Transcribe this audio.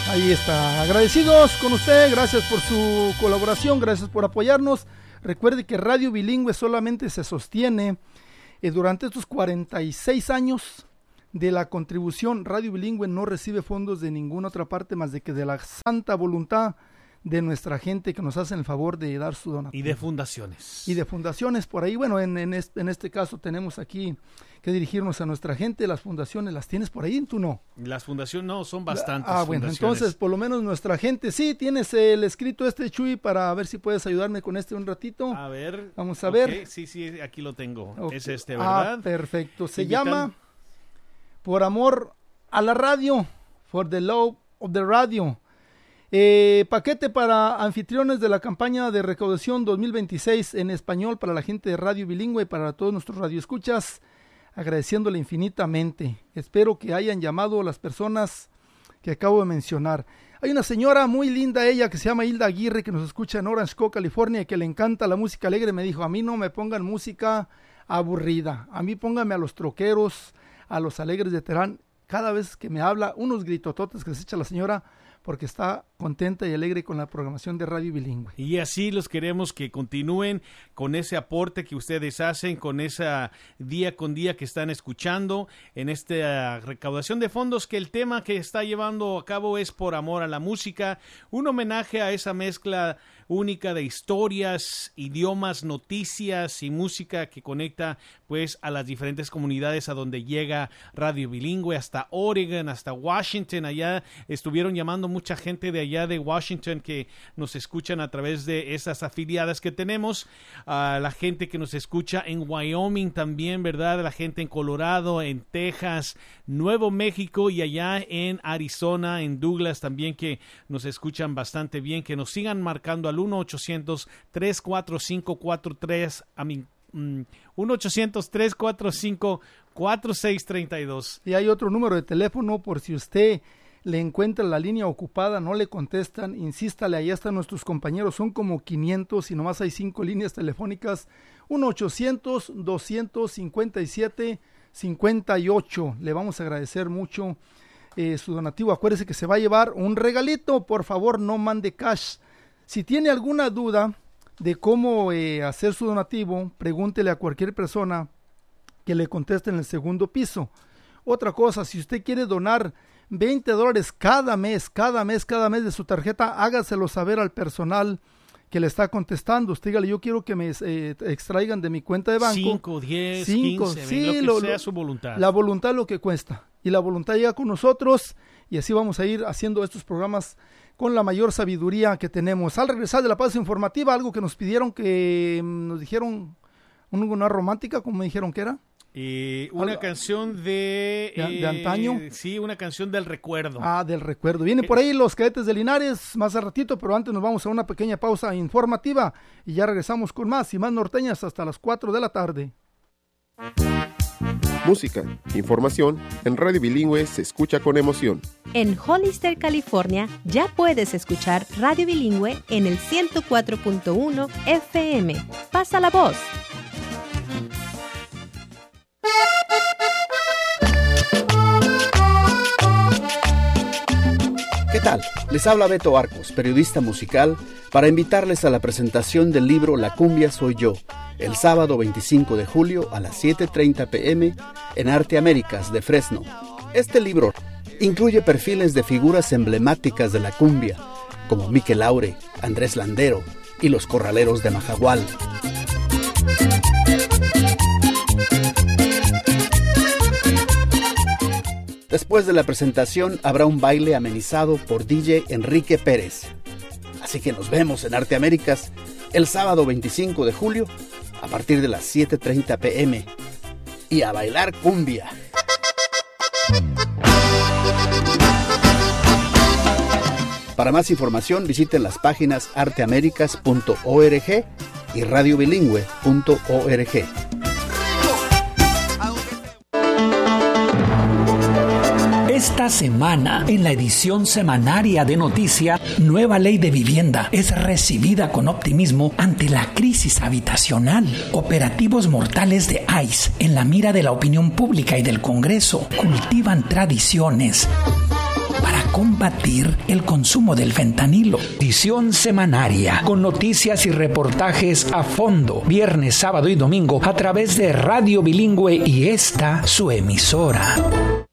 Ahí está, agradecidos con usted, gracias por su colaboración, gracias por apoyarnos. Recuerde que Radio Bilingüe solamente se sostiene durante estos 46 años de la contribución. Radio Bilingüe no recibe fondos de ninguna otra parte más de que de la santa voluntad de nuestra gente que nos hacen el favor de dar su donativo. Y de fundaciones. Y de fundaciones por ahí. Bueno, en este caso tenemos aquí que dirigirnos a nuestra gente. Las fundaciones, ¿las tienes por ahí? ¿Tú no? Las fundaciones no, son bastantes. Bueno, entonces por lo menos nuestra gente. Sí, tienes el escrito Chuy, para ver si puedes ayudarme con un ratito. A ver. Vamos a ver. Sí, aquí lo tengo. Okay. Es ¿verdad? Perfecto. Se llama Por Amor a la Radio, For the Love of the Radio. Paquete para anfitriones de la campaña de recaudación 2026 en español para la gente de Radio Bilingüe y para todos nuestros radioescuchas, agradeciéndole infinitamente. Espero que hayan llamado las personas que acabo de mencionar. Hay una señora muy linda, ella, que se llama Hilda Aguirre, que nos escucha en Orange County, California, y que le encanta la música alegre. Me dijo, a mí no me pongan música aburrida, a mí póngame a los troqueros, a los alegres de Terán. Cada vez que me habla, unos gritototes que se echa la señora, porque está contenta y alegre con la programación de Radio Bilingüe. Y así los queremos que continúen con ese aporte que ustedes hacen, con esa día con día que están escuchando en esta recaudación de fondos, que el tema que está llevando a cabo es Por Amor a la Música, un homenaje a esa mezcla única de historias, idiomas, noticias y música que conecta pues a las diferentes comunidades a donde llega Radio Bilingüe, hasta Oregon, hasta Washington. Allá estuvieron llamando mucha gente de allá de Washington que nos escuchan a través de esas afiliadas que tenemos, a la gente que nos escucha en Wyoming también, ¿verdad? La gente en Colorado, en Texas, Nuevo México y allá en Arizona, en Douglas también, que nos escuchan bastante bien, que nos sigan marcando al 1-800-345-4632. Y hay otro número de teléfono por si usted le encuentra la línea ocupada, no le contestan, insístale, ahí están nuestros compañeros, son como 500 y nomás hay 5 líneas telefónicas. 1-800-257-58. Le vamos a agradecer mucho su donativo. Acuérdese que se va a llevar un regalito, por favor no mande cash. Si tiene alguna duda de cómo hacer su donativo, pregúntele a cualquier persona que le conteste en el segundo piso. Otra cosa, si usted quiere donar $20 cada mes de su tarjeta, hágaselo saber al personal que le está contestando. Usted dígale, yo quiero que me extraigan de mi cuenta de banco 5, 10, 15, sí, lo que sea su voluntad. La voluntad es lo que cuesta, y la voluntad llega con nosotros, y así vamos a ir haciendo estos programas con la mayor sabiduría que tenemos. Al regresar de la pausa informativa, algo que nos pidieron, que nos dijeron, una romántica, como me dijeron que era. Una canción de antaño. Sí, una canción del recuerdo. Del recuerdo. Vienen por ahí los Cadetes de Linares más a ratito, pero antes nos vamos a una pequeña pausa informativa y ya regresamos con más y más norteñas hasta las 4 de la tarde. Música, información, en Radio Bilingüe se escucha con emoción. En Hollister, California, ya puedes escuchar Radio Bilingüe en el 104.1 FM. Pasa la voz. ¿Qué tal? Les habla Beto Arcos, periodista musical, para invitarles a la presentación del libro La Cumbia Soy Yo, el sábado 25 de julio a las 7:30 p.m. en Arte Américas de Fresno. Este libro incluye perfiles de figuras emblemáticas de la cumbia, como Mikel Laure, Andrés Landero y los Corraleros de Majagual. Después de la presentación habrá un baile amenizado por DJ Enrique Pérez. Así que nos vemos en Arte Américas el sábado 25 de julio a partir de las 7:30 p.m. Y a bailar cumbia. Para más información visiten las páginas arteamericas.org y radiobilingüe.org. Esta semana, en la edición semanaria de Noticia, nueva ley de vivienda es recibida con optimismo ante la crisis habitacional. Operativos mortales de ICE en la mira de la opinión pública y del Congreso cultivan tradiciones para combatir el consumo del fentanilo. Edición semanaria con noticias y reportajes a fondo, viernes, sábado y domingo a través de Radio Bilingüe y esta su emisora.